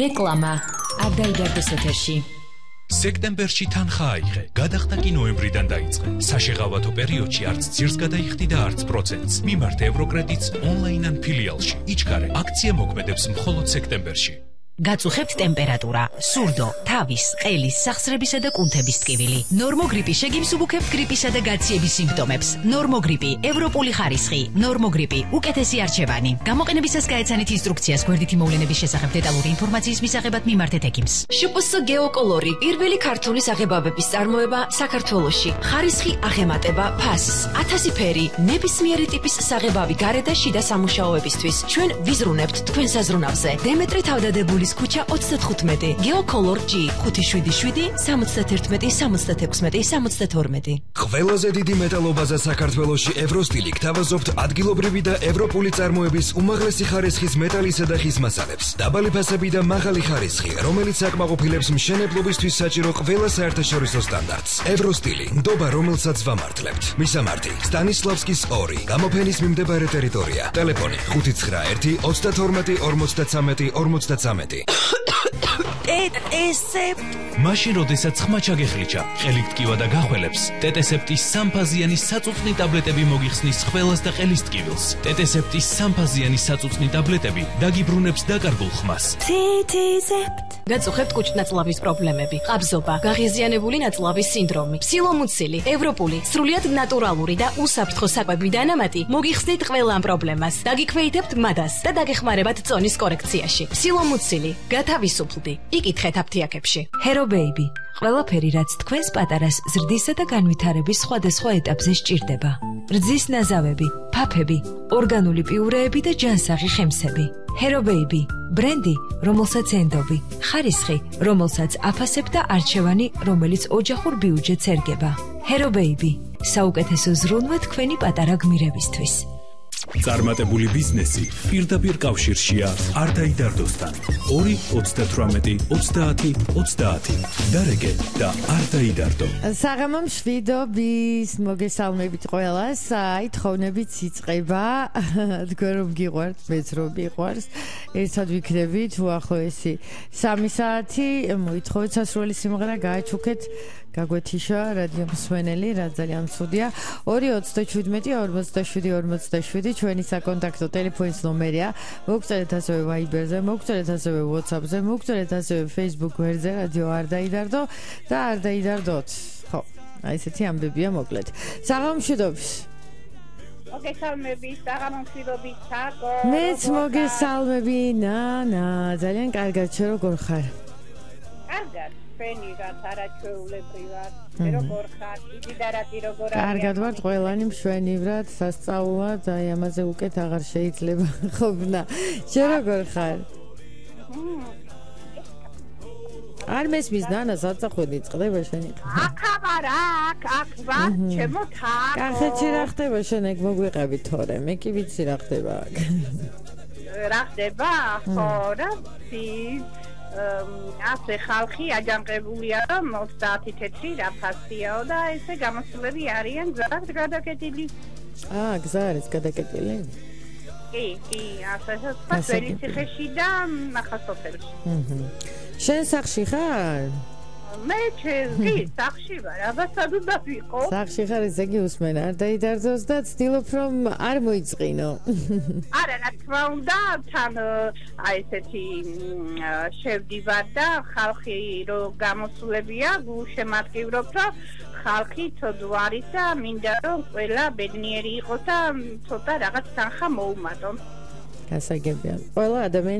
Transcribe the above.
რეკლამა არ დაიდარდოს ეთერში. სექტემბერში თანხა აიღე, გადახდა კი ნოემბრიდან დაიწყე. საშეღავათო პერიოდში არც ძირს გადაიხდი და არც პროცენტს. მიმართე ევროკრედიტს ონლაინ ან ფილიალში. იჩქარე, აქცია მოქმედებს მხოლოდ სექტემბერში. გაწუხებთ ტემპერატურა, სურდო, თავის, ყელის, სახსრებისა და კუნთების ტკივილი. ნორმოგრიპი შეგიმსუბუქებთ გრიპისა და გაციების სიმპტომებს. ნორმოგრიპი, ევროპული ხარისხი, ნორმოგრიპი, უკეთესი არჩევანი. გამოყენებისას გაეცანით ინსტრუქციას გვერდითი მოვლენების შესახებ დეტალური ინფორმაციის მისაღებად მიმართეთ ექიმს. შპს გეოკოლორი, პირველი ქართული საღებავების წარმოება საქართველოში. ხარისხი აღემატება ფასს, 1000 ფერი, ნებისმიერი ტიპის საღებავი გარე და შიდა სამუშაოებისთვის. ჩვენ ვიზრუნებთ თქვენ საზრუნავზე. დემეტრე თავდადებულის ქუჩა 35, გეოკოლორ G 577 71 76 72. ყველაზე დიდი მეტალობაზე საქართველოში ევროსტილი გთავაზობთ ადგილობრივი და ევროპული წარმოების უმაღლესი ხარისხის მეტალისა და ხის მასალებს. დაბალი ფასები და მაღალი ხარისხი, რომელიც აკმაყოფილებს მშენებლობისთვის საჭირო ყველა საერთაშორისო სტანდარტს. ევროსტილი, ნდობა, რომელსაც ვამართლებთ. მისამართი: სტანისლავსკის 2, გამოფენის მიმდებარე ტერიტორია. ტელეფონი 591 32 53 53. ტეტესეპტ. მაშინ როდესაც ხმა ჩაგეხლიჩა, ყელით ტკივა და გახველებს, ტეტესეპტის სამფაზიანი საწუწნი ტაბლეტები მოგიხსნის ხველას და ყელის ტკივილს. ტეტესეპტის სამფაზიანი საწუწნი ტაბლეტები დაგიბრუნებს დაკარგულ ხმას. ტეტესეპტ. გაწუხებთ კუჭ-ნაწლავის პრობლემები, ყაბზობა, გაღიზიანებული ნაწლავის სინდრომი, ფსილომუცილი, ევროპული, სრულიად ნატურალური და უსაფრთხო საკვები დანამატი მოგიხსნით ყველა ამ პრობლემას. დაგიქვეითებთ მადას და დაგეხმარებათ წონის კორექციაში. ფსილომუცილი, გათავისუფლდი. იკითხეთ აფთიაქებში. Hero Baby. ყველაფერი, რაც თქვენს პატარას ზრდისა და განვითარების სხვადასხვა ეტაპზე სჭირდება. რძის ნაზავები, ფაფები, ორგანული პიურეები და ჯანსაღი ხემსები. Hero Baby. ბრენდი, რომელსაც ენდობი. ხარისხი, რომელსაც აფასებ და არჩევანი, რომელიც ოჯახურ ბიუჯეტს ერგება. Hero Baby. საუკეთესო ზრუნვა თქვენი პატარა გმირებისთვის. წარმატებული ბიზნესი პირდაპირ კავშირშია არ დაიდარდოსთან. 2 38 30 30. დარეგე და არ დაიდარდო. საღამო მშვიდობის, მოგესალმებით ყველას. აი, თხოვნებით იწყება. თქვენ რომ გიყვართ, მეც რომ მიყვარს. ერთად ვიქნებით უახლოესი 3 საათი. მოითხოვეთ სასრული სიმღერა, გააჩუქეთ. გაგვეთიშა რადიო მსმენელი, რა ძალიან ცუდია. 227 47 ჩვენი საკონტაქტო ტელეფონის ნომერია. მოგწერეთ ასევე Viber-ზე, მოგწერეთ ასევე WhatsApp-ზე, მოგწერეთ ასევე Facebook გვერდზე რადიო არ დაიდარდო და არ დაიდარდოთ. ხო, აი ესეთი ამბებია მოკლედ. საღამო მშვიდობის. მოგესალმებით, საღამო მშვიდობის, საკო. მეც მოგესალმები, ნანა, ძალიან კარგად, შე როგორ ხარ? კარგად. ფენიღაც არაჩვეულებრივად, როგორ ხარ? იგი და რატი როგორ არის? კარგად ვართ, ყველანი მშვენივრად, სასწაულად, აი ამაზე უკეთ აღარ შეიძლება ყოფნა. შე როგორ ხარ? არ მესმის ნანა, საწახვედი წყდება შენი. აქ ვარ, ჩემო თან. კახეთში რა ხდება შენ ეგ მოგვიყევი თორე, მე კი ვიცი რა ხდება აქ. რა ხდება? ხო, რა ასე ხალხი აჯანყებულია, რომ 30 თეთრი რაფასიაო და ესე გამოსულები არიან გზად გადაკეტილი. გზა არის გადაკეტილი? კი, ასე სპეციალური ციხეში და ახალსოფელში. შენ სახში ხარ? მე კი, სახში ვარ, აბასად უნდა ვიყო. სახში ხარ, ესე იგი უსმენ, არ დაიდარდოს და ცდილობ რომ არ მოიწყინო. არა, რა თქმა უნდა, თან აი ესეთი შევდივარ და ხალხი რო გამოსულებია, გულშემატკივრობ, რომ ხალხი ცოდო არის და მინდა რომ ყველა ბედნიერი იყოს და ცოტა რაღაც თანხა მოუმატონ. გასაგებია. ყველა ადამიანი